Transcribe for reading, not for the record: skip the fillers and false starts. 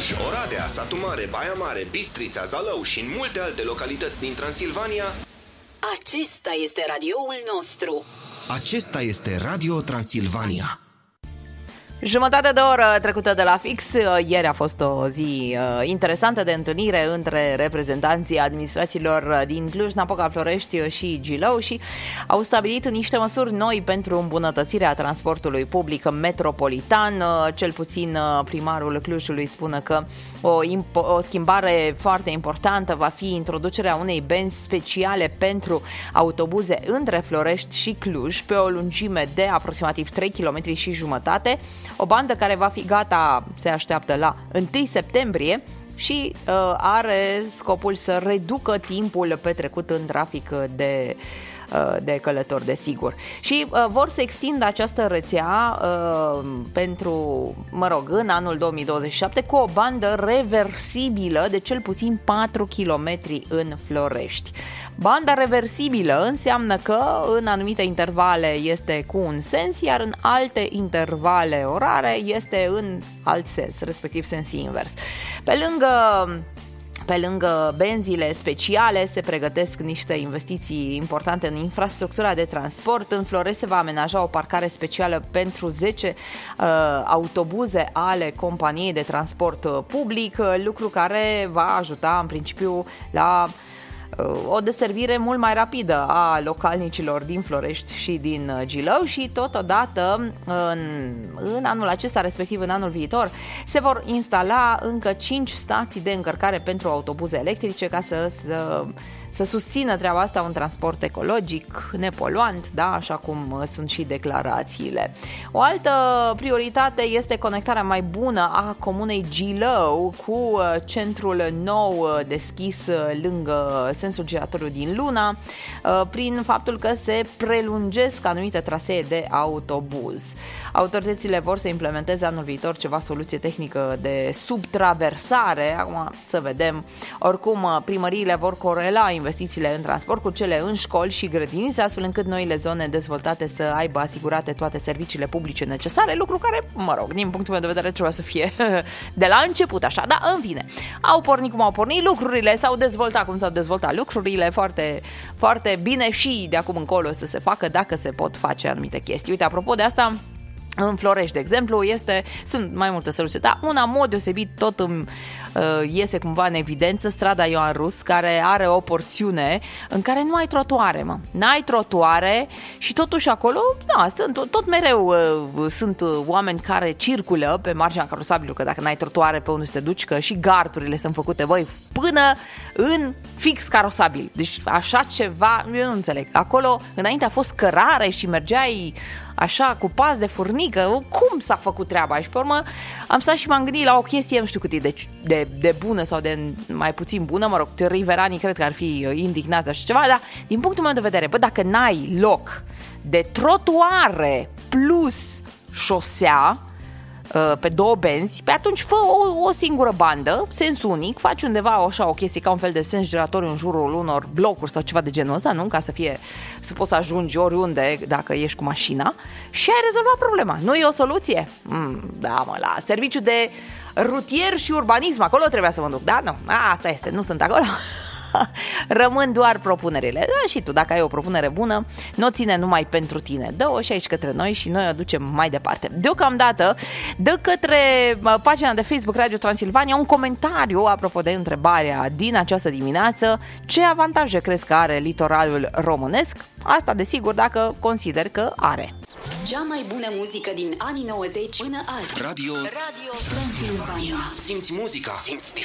Cluj, Oradea, Satu Mare, Baia Mare, Bistrița, Zalău și în multe alte localități din Transilvania. Acesta este radioul nostru. Acesta este Radio Transilvania. Jumătate de oră trecută de la fix. Ieri a fost o zi interesantă de întâlnire între reprezentanții administrațiilor din Cluj, Napoca, Florești și Gilău și au stabilit niște măsuri noi pentru îmbunătățirea transportului public metropolitan. Cel puțin primarul Clujului spune că o schimbare foarte importantă va fi introducerea unei benzi speciale pentru autobuze între Florești și Cluj pe o lungime de aproximativ 3 km și jumătate. O bandă care va fi gata, se așteaptă, la 1 septembrie și are scopul să reducă timpul petrecut în trafic de călători, desigur. Și vor să extindă această rețea în anul 2027 cu o bandă reversibilă de cel puțin 4 km în Florești. Banda reversibilă înseamnă că în anumite intervale este cu un sens, iar în alte intervale orare este în alt sens, respectiv sens invers. Pe lângă benzile speciale se pregătesc niște investiții importante în infrastructura de transport. În Florești se va amenaja o parcare specială pentru 10 autobuze ale companiei de transport public, lucru care va ajuta în principiu la o deservire mult mai rapidă a localnicilor din Florești și din Gilău și totodată în anul acesta, respectiv în anul viitor, se vor instala încă 5 stații de încărcare pentru autobuze electrice ca să susțină treaba asta un transport ecologic, nepoluant, da, așa cum sunt și declarațiile. O altă prioritate este conectarea mai bună a comunei Gilău cu centrul nou deschis lângă sensul giratoriu din Luna, prin faptul că se prelungesc anumite trasee de autobuz. Autoritățile vor să implementeze anul viitor ceva soluție tehnică de subtraversare, acum să vedem. Oricum, primăriile vor corela investițiile în transport cu cele în școli și grădinițe, astfel încât noile zone dezvoltate să aibă asigurate toate serviciile publice necesare, lucru care, din punctul meu de vedere, trebuie să fie de la început așa, dar în fine, au pornit cum au pornit lucrurile, s-au dezvoltat cum s-au dezvoltat lucrurile, foarte, foarte bine și de acum încolo să se facă dacă se pot face anumite chestii. Uite, apropo de asta, în Florești, de exemplu, sunt mai multe soluții, dar una, în mod deosebit, tot îmi iese cumva în evidență strada Ioan Rus, care are o porțiune în care nu ai trotuare, N-ai trotuare și totuși acolo, tot mereu sunt oameni care circulă pe marginea carosabilului, că dacă n-ai trotuare pe unde să te duci, că și gardurile sunt făcute, până în fix carosabil. Deci așa ceva, eu nu înțeleg. Acolo, înainte a fost cărare și mergeai așa, cu pas de furnică. Cum s-a făcut treaba? Și pe urmă am stat și m-am gândit la o chestie, nu știu cât e de bună sau de mai puțin bună, riveranii cred că ar fi indignați așa ceva, dar din punctul meu de vedere, dacă n-ai loc de trotuare plus șosea pe două benzi, pe atunci fă o singură bandă, sens unic, faci undeva așa o chestie ca un fel de sens giratoriu în jurul unor blocuri sau ceva de genul ăsta, nu? Ca să poți să ajungi oriunde dacă ești cu mașina și ai rezolvat problema. Nu e o soluție? La serviciu de rutier și urbanism, acolo trebuia să mă duc, da? Nu, asta este, nu sunt acolo. Rămân doar propunerile. Da, și tu, dacă ai o propunere bună, nu o ține numai pentru tine. Dă-o și aici către noi și noi o ducem mai departe. Deocamdată, dă către pagina de Facebook Radio Transilvania un comentariu apropo de întrebarea din această dimineață: ce avantaje crezi că are litoralul românesc? Asta, desigur, dacă consider că are. Cea mai bună muzică din anii 90 până azi. Radio Transilvania. Simți muzica, simți